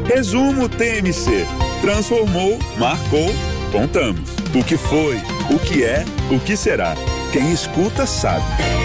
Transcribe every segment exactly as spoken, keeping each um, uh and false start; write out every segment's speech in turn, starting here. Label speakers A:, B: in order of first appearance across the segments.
A: Resumo T M C. Transformou, marcou, contamos. O que foi, o que é, o que será. Quem escuta sabe.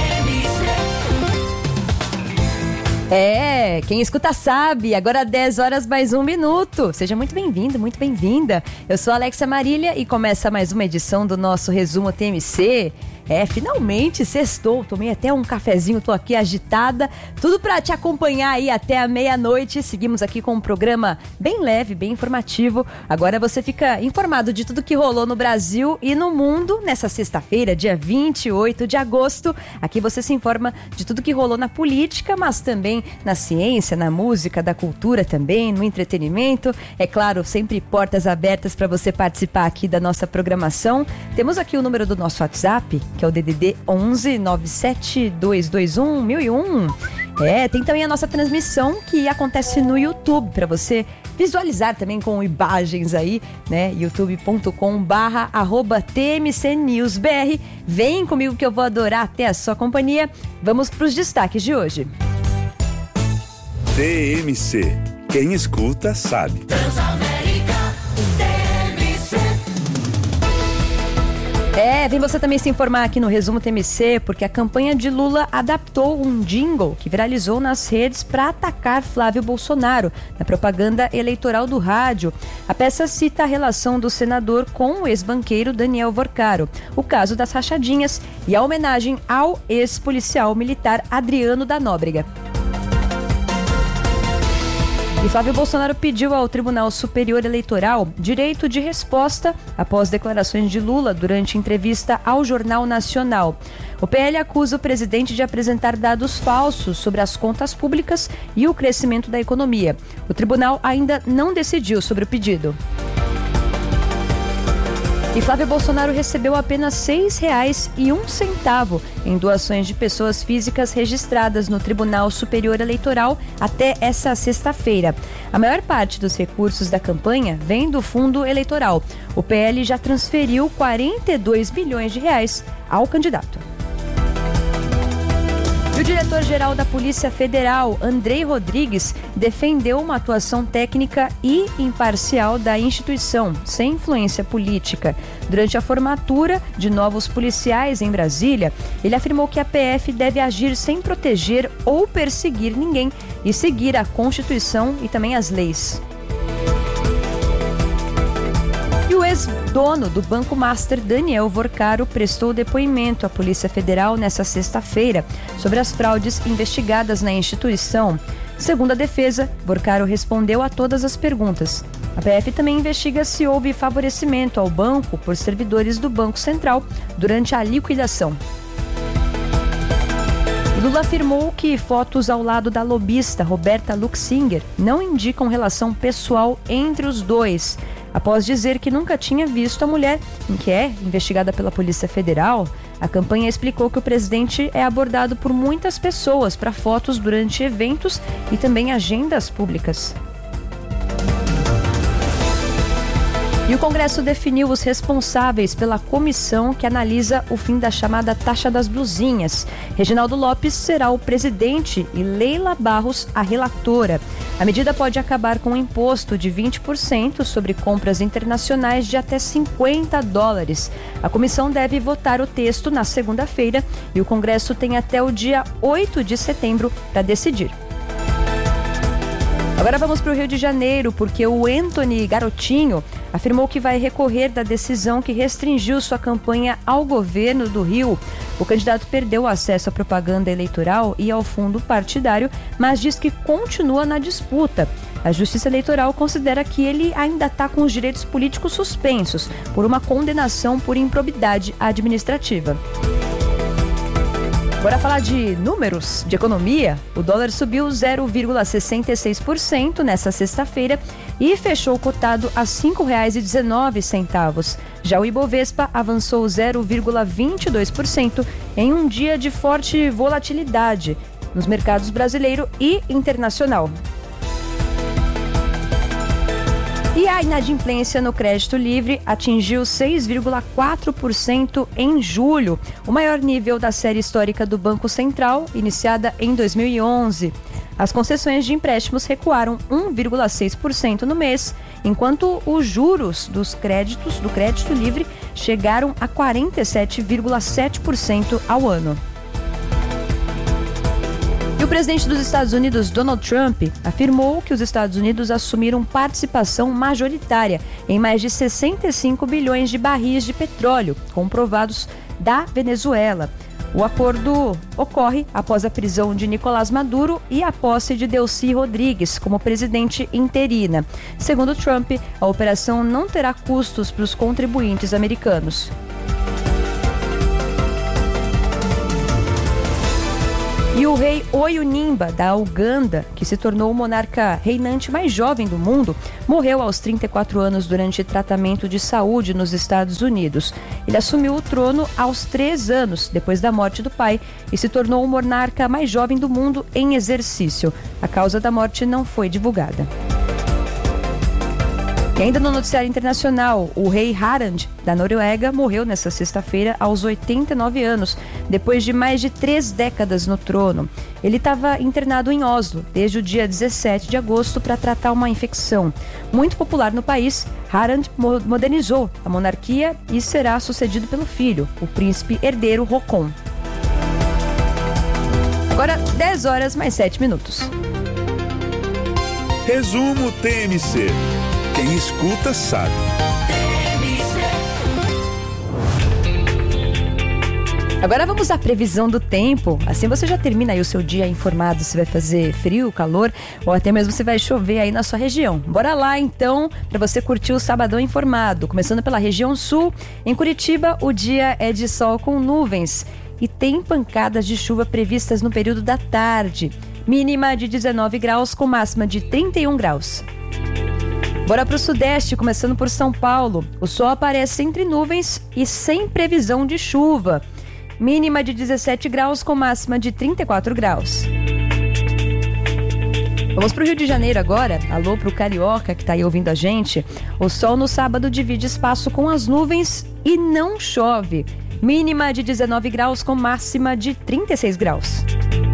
B: É, quem escuta sabe. Agora dez horas mais um minuto. Seja muito bem-vindo, muito bem-vinda. Eu sou a Alexia Marília e começa mais uma edição do nosso Resumo T M C. É, finalmente sextou, tomei até um cafezinho, tô aqui agitada, tudo pra te acompanhar aí até a meia-noite. Seguimos aqui com um programa bem leve, bem informativo. Agora você fica informado de tudo que rolou no Brasil e no mundo nessa sexta-feira, dia vinte e oito de agosto. Aqui você se informa de tudo que rolou na política, mas também na ciência, na música, da cultura também, no entretenimento. É claro, sempre portas abertas para você participar aqui da nossa programação. Temos aqui o número do nosso WhatsApp, que é o D D D onze nove sete dois dois um mil e um. É, tem também a nossa transmissão que acontece no YouTube, para você visualizar também com imagens aí, né? youtube ponto com barra arroba T M C News B R. Vem comigo que eu vou adorar ter a sua companhia. Vamos para os destaques de hoje.
A: T M C. Quem escuta sabe.
B: É, vem você também se informar aqui no Resumo T M C, porque a campanha de Lula adaptou um jingle que viralizou nas redes para atacar Flávio Bolsonaro na propaganda eleitoral do rádio. A peça cita a relação do senador com o ex-banqueiro Daniel Vorcaro, o caso das rachadinhas e a homenagem ao ex-policial militar Adriano da Nóbrega. E Flávio Bolsonaro pediu ao Tribunal Superior Eleitoral direito de resposta após declarações de Lula durante entrevista ao Jornal Nacional. O P L acusa o presidente de apresentar dados falsos sobre as contas públicas e o crescimento da economia. O tribunal ainda não decidiu sobre o pedido. E Flávio Bolsonaro recebeu apenas seis reais e um centavo em doações de pessoas físicas registradas no Tribunal Superior Eleitoral até essa sexta-feira. A maior parte dos recursos da campanha vem do fundo eleitoral. O P L já transferiu quarenta e dois milhões de reais ao candidato. E o diretor-geral da Polícia Federal, Andrei Rodrigues, defendeu uma atuação técnica e imparcial da instituição, sem influência política. Durante a formatura de novos policiais em Brasília, ele afirmou que a P F deve agir sem proteger ou perseguir ninguém e seguir a Constituição e também as leis. E o ex-dono do Banco Master, Daniel Vorcaro, prestou depoimento à Polícia Federal nesta sexta-feira sobre as fraudes investigadas na instituição. Segundo a defesa, Vorcaro respondeu a todas as perguntas. A P F também investiga se houve favorecimento ao banco por servidores do Banco Central durante a liquidação. Lula afirmou que fotos ao lado da lobista Roberta Luxinger não indicam relação pessoal entre os dois. Após dizer que nunca tinha visto a mulher, que é investigada pela Polícia Federal, a campanha explicou que o presidente é abordado por muitas pessoas para fotos durante eventos e também agendas públicas. E o Congresso definiu os responsáveis pela comissão que analisa o fim da chamada taxa das blusinhas. Reginaldo Lopes será o presidente e Leila Barros a relatora. A medida pode acabar com um imposto de vinte por cento sobre compras internacionais de até cinquenta dólares. A comissão deve votar o texto na segunda-feira e o Congresso tem até o dia oito de setembro para decidir. Agora vamos para o Rio de Janeiro, porque o Antony Garotinho afirmou que vai recorrer da decisão que restringiu sua campanha ao governo do Rio. O candidato perdeu o acesso à propaganda eleitoral e ao fundo partidário, mas diz que continua na disputa. A Justiça Eleitoral considera que ele ainda está com os direitos políticos suspensos por uma condenação por improbidade administrativa. Bora falar de números, de economia. O dólar subiu zero vírgula sessenta e seis por cento nessa sexta-feira e fechou cotado a cinco reais e dezenove centavos. Já o Ibovespa avançou zero vírgula vinte e dois por cento em um dia de forte volatilidade nos mercados brasileiro e internacional. E a inadimplência no crédito livre atingiu seis vírgula quatro por cento em julho, o maior nível da série histórica do Banco Central, iniciada em dois mil e onze. As concessões de empréstimos recuaram um vírgula seis por cento no mês, enquanto os juros dos créditos do crédito livre chegaram a quarenta e sete vírgula sete por cento ao ano. E o presidente dos Estados Unidos, Donald Trump, afirmou que os Estados Unidos assumiram participação majoritária em mais de sessenta e cinco bilhões de barris de petróleo comprovados da Venezuela. O acordo ocorre após a prisão de Nicolás Maduro e a posse de Delcy Rodrigues como presidente interina. Segundo Trump, a operação não terá custos para os contribuintes americanos. E o rei Oyunimba, da Uganda, que se tornou o monarca reinante mais jovem do mundo, morreu aos trinta e quatro anos durante tratamento de saúde nos Estados Unidos. Ele assumiu o trono aos três anos, depois da morte do pai, e se tornou o monarca mais jovem do mundo em exercício. A causa da morte não foi divulgada. E ainda no noticiário internacional, o rei Harald, da Noruega, morreu nesta sexta-feira aos oitenta e nove anos, depois de mais de três décadas no trono. Ele estava internado em Oslo desde o dia dezessete de agosto para tratar uma infecção. Muito popular no país, Harald modernizou a monarquia e será sucedido pelo filho, o príncipe herdeiro Håkon. Agora, dez horas mais sete minutos.
A: Resumo T M C. Quem escuta sabe.
B: Agora vamos à previsão do tempo. Assim você já termina aí o seu dia informado se vai fazer frio, calor ou até mesmo se vai chover aí na sua região. Bora lá então para você curtir o Sabadão informado. Começando pela região sul, em Curitiba o dia é de sol com nuvens e tem pancadas de chuva previstas no período da tarde. Mínima de dezenove graus com máxima de trinta e um graus. Bora para o sudeste, começando por São Paulo. O sol aparece entre nuvens e sem previsão de chuva. Mínima de dezessete graus com máxima de trinta e quatro graus. Vamos para o Rio de Janeiro agora. Alô para o carioca que está aí ouvindo a gente. O sol no sábado divide espaço com as nuvens e não chove. Mínima de dezenove graus com máxima de trinta e seis graus.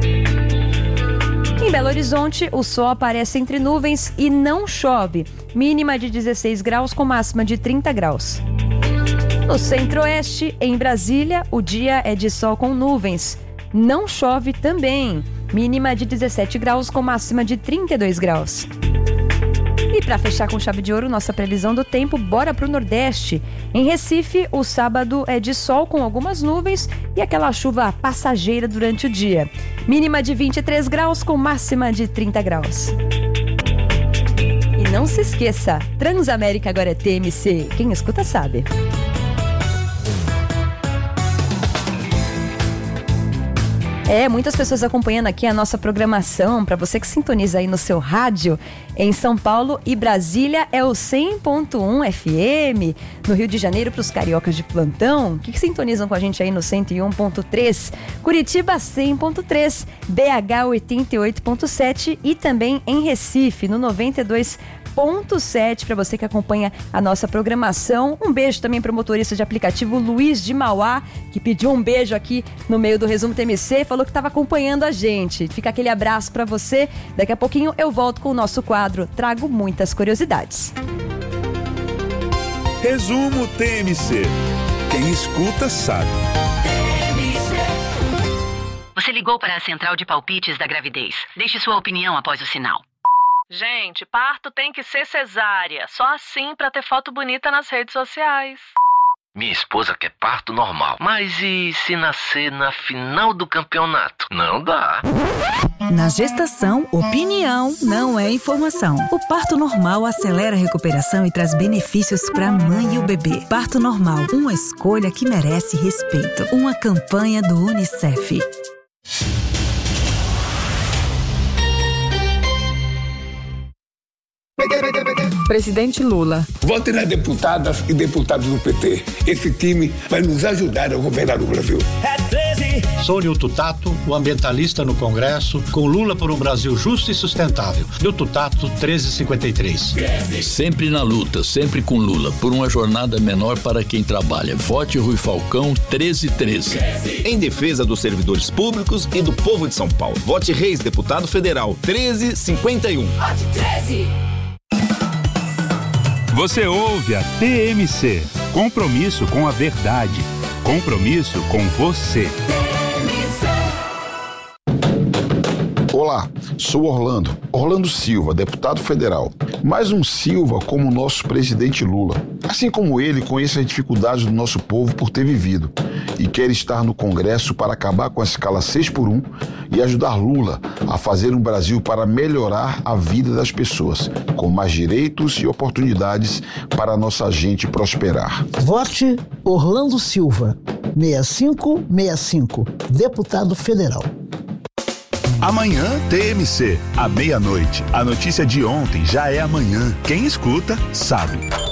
B: Em Belo Horizonte, o sol aparece entre nuvens e não chove. Mínima de dezesseis graus com máxima de trinta graus. No centro-oeste, em Brasília, o dia é de sol com nuvens. Não chove também. Mínima de dezessete graus com máxima de trinta e dois graus. E para fechar com chave de ouro, nossa previsão do tempo, bora para o Nordeste. Em Recife, o sábado é de sol com algumas nuvens e aquela chuva passageira durante o dia. Mínima de vinte e três graus com máxima de trinta graus. E não se esqueça, Transamérica agora é T M C. Quem escuta sabe. É, muitas pessoas acompanhando aqui a nossa programação. Para você que sintoniza aí no seu rádio, em São Paulo e Brasília é o cem ponto um F M. No Rio de Janeiro, para os cariocas de plantão, que, que sintonizam com a gente aí no cento e um ponto três. Curitiba cem ponto três, B H oitenta e oito ponto sete e também em Recife, no noventa e dois ponto sete, para você que acompanha a nossa programação. Um beijo também para o motorista de aplicativo Luiz de Mauá, que pediu um beijo aqui no meio do Resumo T M C, falou que estava acompanhando a gente. Fica aquele abraço para você. Daqui a pouquinho eu volto com o nosso quadro Trago Muitas Curiosidades.
A: Resumo T M C. Quem escuta sabe.
C: Você ligou para a Central de Palpites da Gravidez. Deixe sua opinião após o sinal.
D: Gente, parto tem que ser cesárea. Só assim pra ter foto bonita nas redes sociais.
E: Minha esposa quer parto normal. Mas e se nascer na final do campeonato? Não dá.
F: Na gestação, opinião não é informação. O parto normal acelera a recuperação e traz benefícios para a mãe e o bebê. Parto normal, uma escolha que merece respeito. Uma campanha do Unicef.
G: Presidente Lula.
H: Vote nas deputadas e deputados do P T. Esse time vai nos ajudar a governar o Brasil.
I: É treze
H: aí.
I: Sou Nilton Tato, o ambientalista no Congresso, com Lula por um Brasil justo e sustentável. Nilton Tato, treze cinquenta e três.
J: Sempre na luta, sempre com Lula, por uma jornada menor para quem trabalha. Vote Rui Falcão, treze treze.
K: Em defesa dos servidores públicos e do povo de São Paulo. Vote Reis, deputado federal, treze cinquenta e um.
L: Vote treze.
A: Você ouve a T M C. Compromisso com a verdade. Compromisso com você.
M: Olá, sou Orlando, Orlando Silva, deputado federal. Mais um Silva como o nosso presidente Lula. Assim como ele, conheço as dificuldades do nosso povo por ter vivido e quer estar no Congresso para acabar com a escala seis por um e ajudar Lula a fazer um Brasil para melhorar a vida das pessoas, com mais direitos e oportunidades para a nossa gente prosperar.
N: Vote Orlando Silva, seis cinco seis cinco, deputado federal.
A: Amanhã T M C, à meia-noite. A notícia de ontem já é amanhã. Quem escuta, sabe.